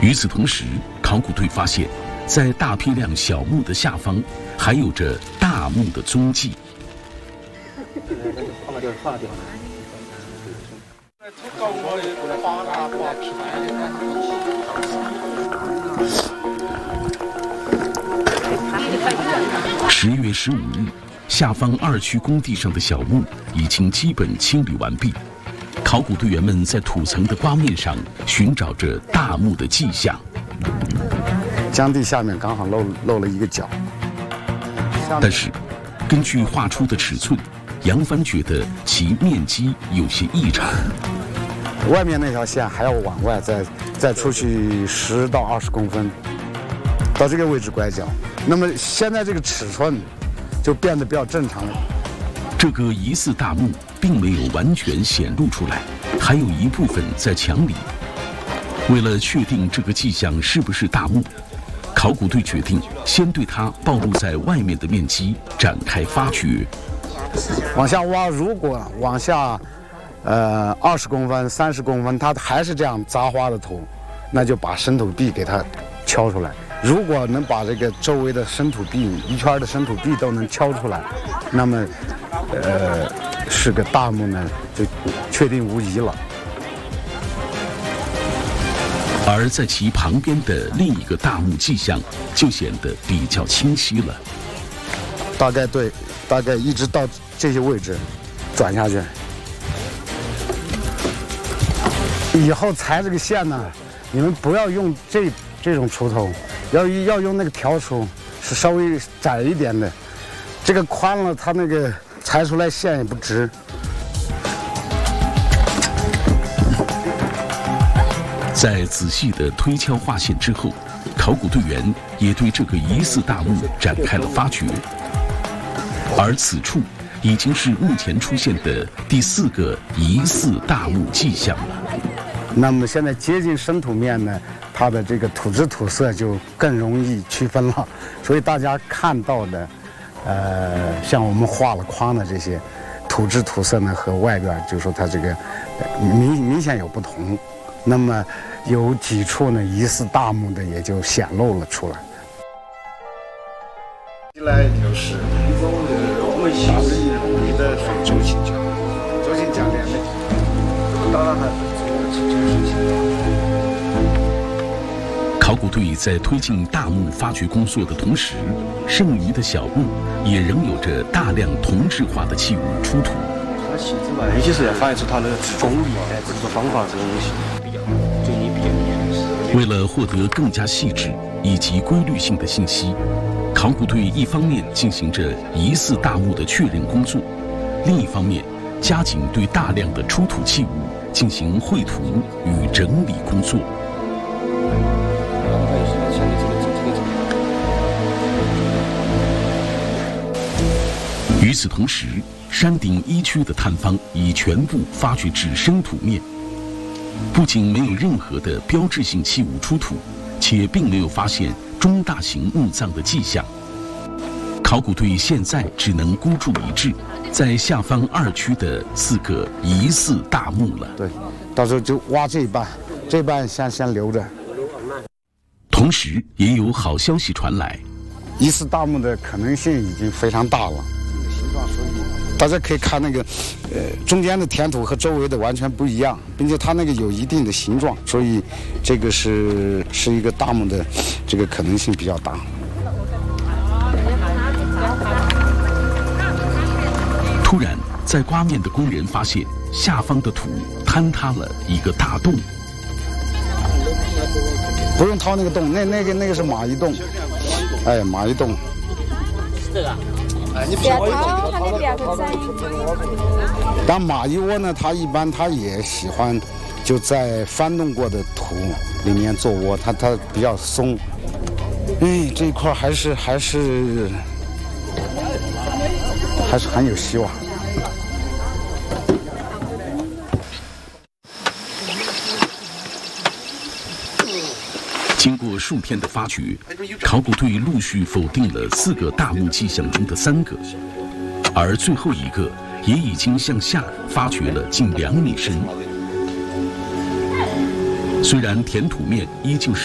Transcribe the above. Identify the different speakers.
Speaker 1: 与此同时，考古队发现，在大批量小墓的下方，还有着大墓的踪迹。10月15日，下方2区工地上的小墓已经基本清理完毕。考古队员们在土层的刮面上寻找着大墓的迹象。
Speaker 2: 江地下面刚好漏了一个角，
Speaker 1: 但是，根据画出的尺寸，杨帆觉得其面积有些异常。
Speaker 2: 外面那条线还要往外再出去10到20公分，到这个位置拐角。那么现在这个尺寸就变得比较正常了。
Speaker 1: 这个疑似大墓并没有完全显露出来，还有一部分在墙里。为了确定这个迹象是不是大墓，考古队决定先对它暴露在外面的面积展开发掘。
Speaker 2: 往下挖，如果往下20公分、30公分，它还是这样杂花的土，那就把深土壁给它敲出来。如果能把这个周围的深土壁一圈的深土壁都能敲出来，那么是个大墓呢，就确定无疑了。
Speaker 1: 而在其旁边的另一个大墓迹象就显得比较清晰了。
Speaker 2: 大概一直到这些位置转下去，以后裁这个线呢，你们不要用这种锄头，要用那个条锄，是稍微窄一点的，这个宽了，它那个裁出来线也不直。
Speaker 1: 在仔细的推敲划线之后，考古队员也对这个疑似大墓展开了发掘。而此处已经是目前出现的第4个疑似大墓迹象了。
Speaker 2: 那么现在接近深土面呢，它的这个土质土色就更容易区分了，所以大家看到的，像我们画了框的这些土质土色呢，和外边就说它这个明显有不同。那么有几处呢疑似大墓的也就显露了出来。接下来就是我们下水里的周秦讲练的，当然还
Speaker 1: 考古队在推进大墓发掘工作的同时，剩余的小墓也仍有着大量同质化的器物出土。
Speaker 3: 它细之外，有些是要反映出它的工艺、制作方法这种东西。
Speaker 1: 为了获得更加细致以及规律性的信息，考古队一方面进行着疑似大墓的确认工作，另一方面加紧对大量的出土器物进行绘图与整理工作。与此同时，山顶1区的探方已全部发掘至深土面。不仅没有任何的标志性器物出土，且并没有发现中大型墓葬的迹象。考古队现在只能孤注一掷，在下方2区的4个疑似大墓了。
Speaker 2: 对，到时候就挖这一半，这半先留着。
Speaker 1: 同时，也有好消息传来，
Speaker 2: 疑似大墓的可能性已经非常大了。大家可以看那个，中间的填土和周围的完全不一样，并且它那个有一定的形状，所以这个是一个大墓的，这个可能性比较大。
Speaker 1: 突然，在刮面的工人发现下方的土坍塌了一个大洞。
Speaker 2: 不用掏那个洞，那个是马蚁洞，哎，马蚁洞。是这个。不要掏，它那边会塞。但马蚁窝呢，它一般它也喜欢就在翻动过的土里面做窝，它比较松。这一块还是很有希望。
Speaker 1: 经过数天的发掘，考古队陆续否定了4个大墓迹象中的3个，而最后一个也已经向下发掘了近2米深。虽然填土面依旧是